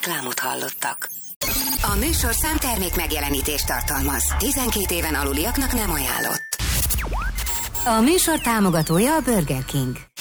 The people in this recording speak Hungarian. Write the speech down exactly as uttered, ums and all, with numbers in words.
Reklámot hallottak. A műsor számtermék megjelenítést tartalmaz. tizenkét éven aluliaknak nem ajánlott. A műsor támogatója a Burger King.